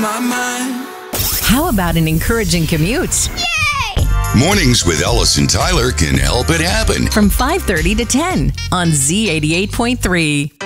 my mind. How about an encouraging commute? Mornings with Ellis and Tyler can help it happen. From 5:30 to 10 on Z88.3.